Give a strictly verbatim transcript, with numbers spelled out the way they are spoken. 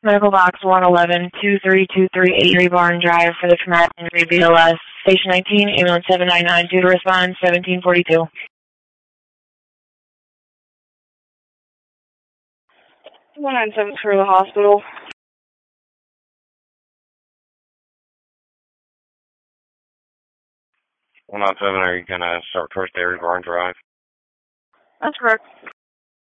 Medical box one eleven two three two three eight Barn Drive for the traumatic injury B L S. Station nineteen, ambulance seven nine nine two to respond, seventeen forty-two. one nine seven for the hospital. one nine seven, are you going to start first area Barn Drive? That's correct.